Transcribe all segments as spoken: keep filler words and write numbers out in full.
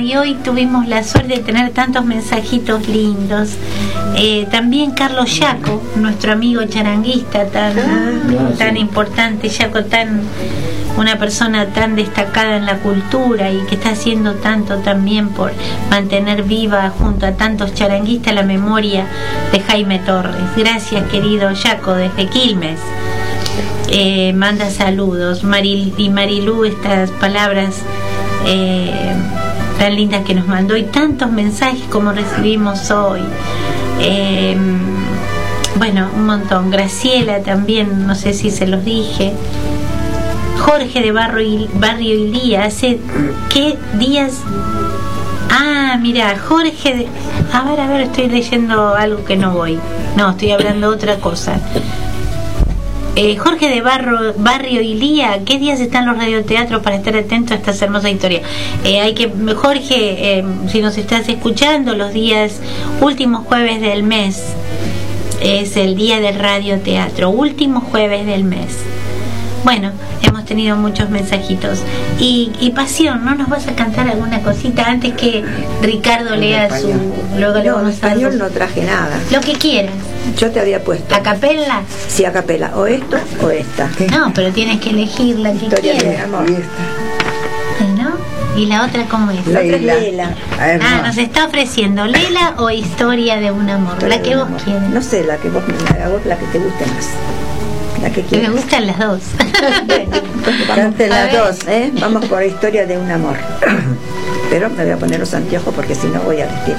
y hoy tuvimos la suerte de tener tantos mensajitos lindos. Eh, también Carlos Yaco, nuestro amigo charanguista tan, ah, tan sí. importante, Yaco, tan una persona tan destacada en la cultura y que está haciendo tanto también por mantener viva junto a tantos charanguistas la memoria de Jaime Torres. Gracias, querido Yaco, desde Quilmes. Eh, manda saludos. Maril, y Marilú, estas palabras eh, tan lindas que nos mandó y tantos mensajes como recibimos hoy. Eh, bueno, un montón. Graciela también, no sé si se los dije. Jorge de Barrio, Barrio Ilía, hace qué días. Ah, mira, Jorge de... A ver, a ver, estoy leyendo algo que no voy. No, estoy hablando de otra cosa. Eh, Jorge de Barro, Barrio Ilía, ¿qué días están los radioteatros para estar atentos a esta hermosa historia? Eh, hay que, Jorge, eh, si nos estás escuchando, los días últimos jueves del mes es el día del radioteatro, último jueves del mes. Bueno, hemos tenido muchos mensajitos. Y, y Pasión, ¿no nos vas a cantar alguna cosita antes que Ricardo lea su... Luego no, en español no traje nada. Lo que quieras. Yo te había puesto. ¿A capela? Sí, a capela. O esto o esta. ¿Qué? No, pero tienes que elegir la que Historia quieras. De amor. ¿No? ¿Y la otra cómo es? La otra es Lela. Ah, nos está ofreciendo Lela o Historia de un amor. Historia la que vos amor. quieras. No sé, la que vos, la, vos, la que te guste más. La que quieras. Me gustan las dos. Bueno, cante las dos, ¿eh? Vamos por Historia de un amor. Pero me voy a poner los anteojos porque si no voy a decir.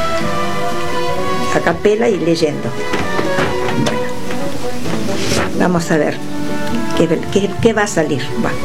A capela y leyendo. Bueno, vamos a ver qué, qué, qué va a salir. Bueno.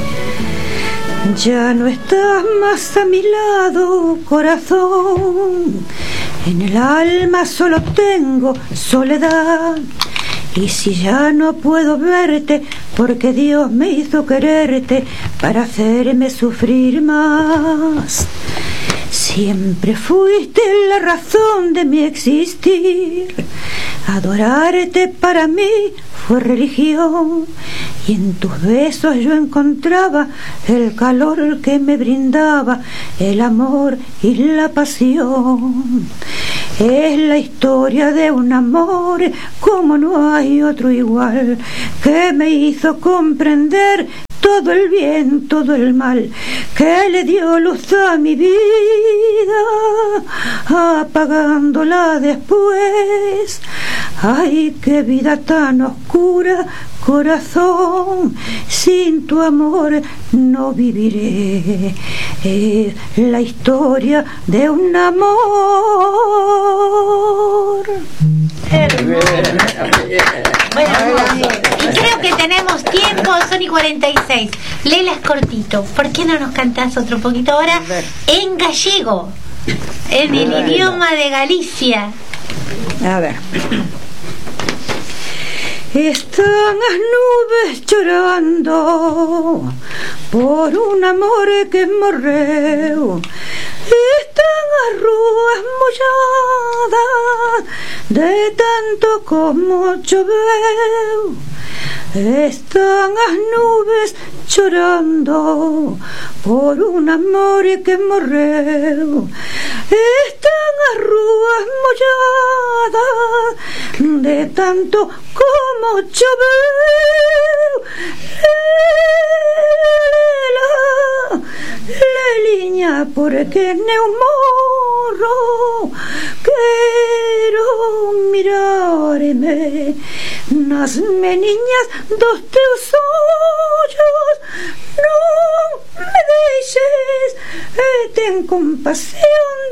Ya no estás más a mi lado, corazón. En el alma solo tengo soledad. Y si ya no puedo verte, porque Dios me hizo quererte para hacerme sufrir más. Siempre fuiste la razón de mi existir. Adorarte para mí fue religión. Y en tus besos yo encontraba el calor que me brindaba el amor y la pasión. Es la historia de un amor como no hay otro igual, que me hizo comprender todo el bien, todo el mal, que le dio luz a mi vida, apagándola después. Ay, qué vida tan oscura, corazón, sin tu amor no viviré. Es la historia de un amor. Bueno, y creo que tenemos tiempo, son y cuarenta y seis. Lela, es cortito. ¿Por qué no nos cantás otro poquito ahora en gallego? En el idioma de Galicia. A ver. Están las nubes llorando por un amor que morreu. Están las rúas molladas de tanto como choveu. Están las nubes llorando por un amor que morreu. Están las rúas molladas de tanto como choveu. Lela, leliña, porque neu morro quero mirarme nas meniñas dos teus ollos. Non me deixes e ten compasión de